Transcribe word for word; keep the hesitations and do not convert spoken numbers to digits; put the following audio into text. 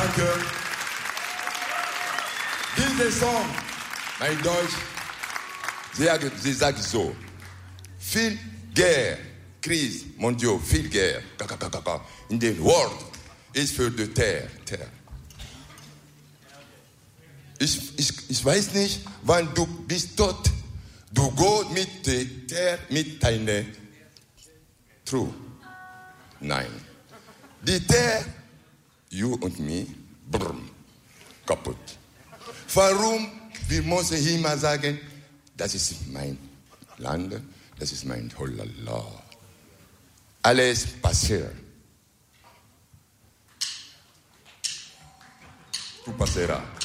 Danke. Dieser Song, mein Deutsch, sie, sie sagt so, viel Guerre, Krise, mon Dieu, viel Guerre, in den World ist für die Terre. Terre. Ich, ich, ich weiß nicht, wann du bist tot, du gehst mit der Terre, mit deiner True. Nein. Die Terre, you und me, brr, kaputt. Warum? Wir müssen immer sagen, das ist mein Land, das ist mein Holala. Alles passiert. Tu passeras.